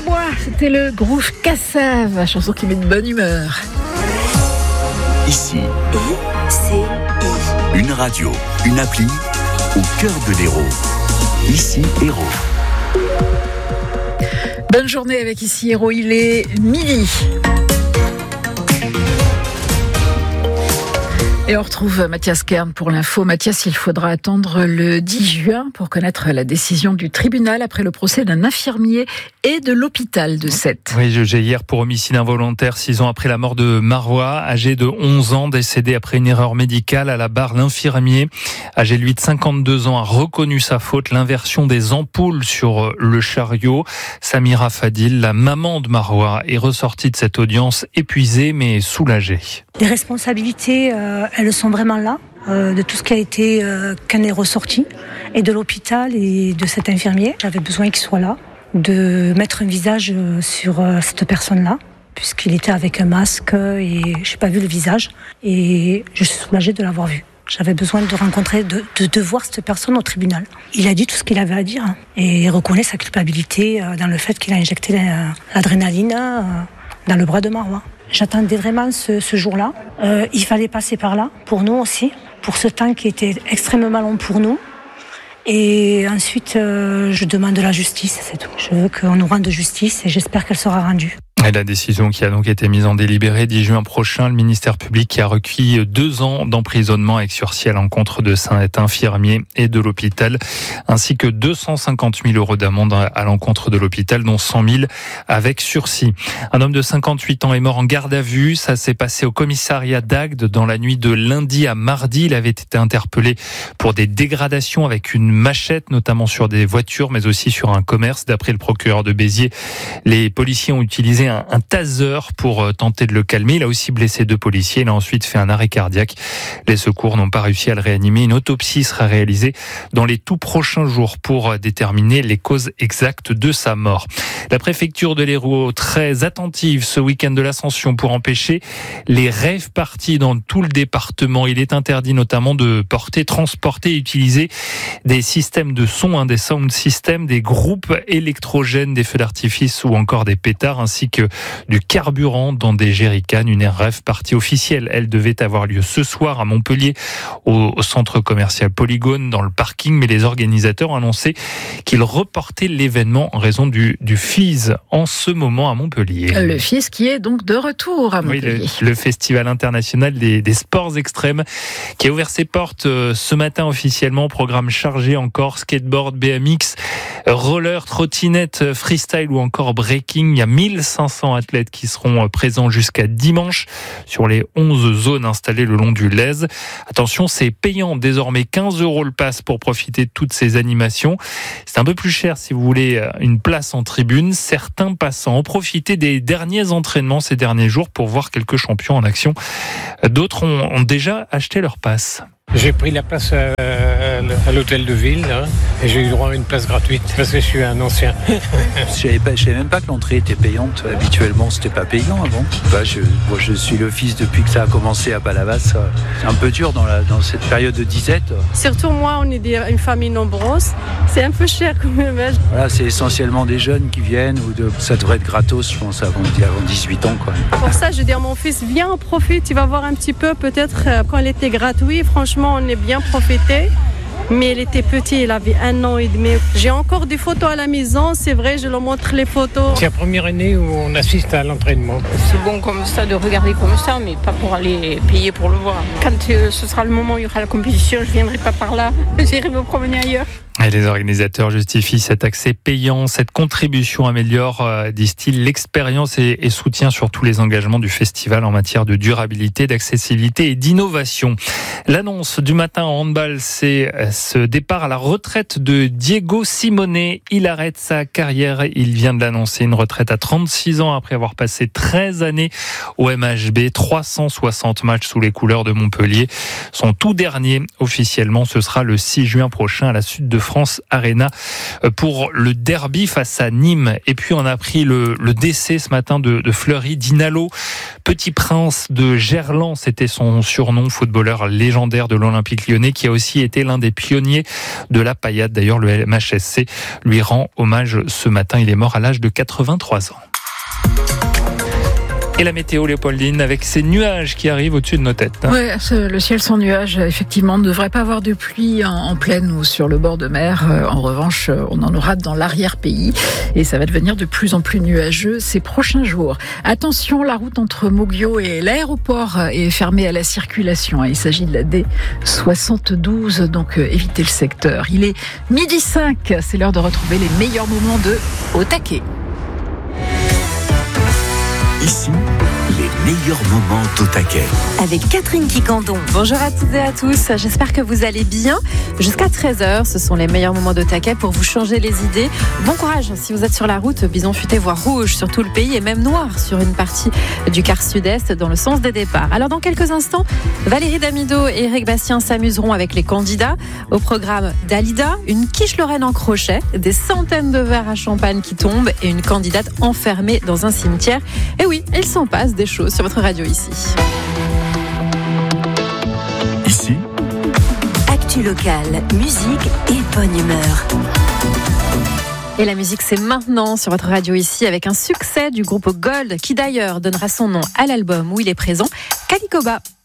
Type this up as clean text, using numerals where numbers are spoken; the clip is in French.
moi, c'était le Groove Cassav, la chanson qui met de bonne humeur. Ici, une radio, une appli au cœur de l'Hérault. Ici, Hérault. Bonne journée avec Ici Hérault, il est midi. Et on retrouve Mathias Kern pour l'info. Mathias, il faudra attendre le 10 juin pour connaître la décision du tribunal après le procès d'un infirmier et de l'hôpital de Sète. Oui, jugé hier pour homicide involontaire 6 ans après la mort de Marois, âgé de 11 ans, décédé après une erreur médicale à la barre. L'infirmier, âgé lui de 52 ans, a reconnu sa faute, l'inversion des ampoules sur le chariot. Samira Fadil, la maman de Marois, est ressortie de cette audience épuisée mais soulagée. Les responsabilités, elles sont vraiment là, de tout ce qui a été, qu'en est ressorti, et de l'hôpital et de cet infirmier. J'avais besoin qu'il soit là, de mettre un visage sur cette personne-là, puisqu'il était avec un masque et je n'ai pas vu le visage. Et je suis soulagée de l'avoir vu. J'avais besoin de rencontrer, de voir cette personne au tribunal. Il a dit tout ce qu'il avait à dire et il reconnaît sa culpabilité dans le fait qu'il a injecté l'adrénaline dans le bras de Marois. J'attendais vraiment ce jour-là. Il fallait passer par là, pour nous aussi, pour ce temps qui était extrêmement long pour nous. Et ensuite, je demande de la justice, c'est tout. Je veux qu'on nous rende justice et j'espère qu'elle sera rendue. Et la décision qui a donc été mise en délibéré 10 juin prochain, le ministère public qui a requis 2 ans d'emprisonnement avec sursis à l'encontre de cet infirmier et de l'hôpital, ainsi que 250 000 euros d'amende à l'encontre de l'hôpital, dont 100 000 avec sursis. Un homme de 58 ans est mort en garde à vue. Ça s'est passé au commissariat d'Agde dans la nuit de lundi à mardi. Il avait été interpellé pour des dégradations avec une machette, notamment sur des voitures, mais aussi sur un commerce. D'après le procureur de Béziers, les policiers ont utilisé un taser pour tenter de le calmer. Il a aussi blessé 2 policiers. Il a ensuite fait un arrêt cardiaque. Les secours n'ont pas réussi à le réanimer. Une autopsie sera réalisée dans les tout prochains jours pour déterminer les causes exactes de sa mort. La préfecture de l'Hérault, très attentive ce week-end de l'Ascension pour empêcher les rave parties dans tout le département. Il est interdit notamment de transporter et utiliser des systèmes de son, des sound systems, des groupes électrogènes, des feux d'artifice ou encore des pétards, ainsi que du carburant dans des jerrycans. Une rave partie officielle, elle devait avoir lieu ce soir à Montpellier, au centre commercial Polygone, dans le parking, mais les organisateurs ont annoncé qu'ils reportaient l'événement en raison du FIS en ce moment à Montpellier. Le FIS qui est donc de retour à Montpellier. Oui, le Festival international des sports extrêmes qui a ouvert ses portes ce matin officiellement. Programme chargé encore, skateboard, BMX, roller, trottinette, freestyle ou encore breaking. Il y a 1500 athlètes qui seront présents jusqu'à dimanche sur les 11 zones installées le long du Lez. Attention, c'est payant désormais, 15 € le pass pour profiter de toutes ces animations. C'est un peu plus cher si vous voulez une place en tribune. Certains passants ont profité des derniers entraînements ces derniers jours pour voir quelques champions en action. D'autres ont déjà acheté leur pass. J'ai pris la place à l'hôtel de ville là, et j'ai eu droit à une place gratuite parce que je suis un ancien. Je savais même pas que l'entrée était payante. Habituellement, c'était pas payant avant. Je suis le fils depuis que ça a commencé à Palavas. C'est un peu dur dans cette période de disette. Surtout moi, on est une famille nombreuse. C'est un peu cher quand même. Voilà, c'est essentiellement des jeunes qui viennent ça devrait être gratos, je pense, avant 18 ans, quoi. Pour ça, je dis à mon fils, viens, profite, tu vas voir un petit peu. Peut-être quand elle était gratuite, franchement, on est bien profité. Mais il était petit, il avait 1 an et demi. J'ai encore des photos à la maison, c'est vrai, je leur montre les photos. C'est la première année où on assiste à l'entraînement. C'est bon comme ça de regarder comme ça, mais pas pour aller payer pour le voir. Quand ce sera le moment où il y aura la compétition, je ne viendrai pas par là, j'irai me promener ailleurs. Et les organisateurs justifient cet accès payant. Cette contribution améliore, disent-ils, l'expérience et soutient surtout les engagements du festival en matière de durabilité, d'accessibilité et d'innovation. L'annonce du matin en handball, c'est ce départ à la retraite de Diego Simone. Il arrête sa carrière. Il vient de l'annoncer, une retraite à 36 ans après avoir passé 13 années au MHB, 360 matchs sous les couleurs de Montpellier. Son tout dernier, officiellement, ce sera le 6 juin prochain à la Sud de France. France Arena pour le derby face à Nîmes. Et puis on a appris le décès ce matin de Fleury Dinalo, petit prince de Gerland, c'était son surnom, footballeur légendaire de l'Olympique Lyonnais qui a aussi été l'un des pionniers de la paillade. D'ailleurs, le MHSC lui rend hommage ce matin. Il est mort à l'âge de 83 ans. Et la météo, Léopoldine, avec ces nuages qui arrivent au-dessus de nos têtes. Oui, le ciel sans nuages, effectivement, ne devrait pas avoir de pluie en plaine ou sur le bord de mer. En revanche, on en aura dans l'arrière-pays et ça va devenir de plus en plus nuageux ces prochains jours. Attention, la route entre Moguio et l'aéroport est fermée à la circulation. Il s'agit de la D72, donc évitez le secteur. Il est 12h05, c'est l'heure de retrouver les meilleurs moments de Au Taquet. Ici, les meilleurs moments d'Au Taquet. Avec Catherine Quicandon. Bonjour à toutes et à tous, j'espère que vous allez bien. Jusqu'à 13h, ce sont les meilleurs moments d'Au Taquet pour vous changer les idées. Bon courage si vous êtes sur la route, bison futé voire rouge sur tout le pays et même noir sur une partie du quart sud-est dans le sens des départs. Alors dans quelques instants, Valérie Damido et Eric Bastien s'amuseront avec les candidats. Au programme Dalida, une quiche lorraine en crochet, des centaines de verres à champagne qui tombent et une candidate enfermée dans un cimetière. Et oui, il s'en passe des choses sur votre radio ici. Ici, actu locale, musique et bonne humeur. Et la musique, c'est maintenant sur votre radio ici avec un succès du groupe Gold qui d'ailleurs donnera son nom à l'album où il est présent, Calicoba.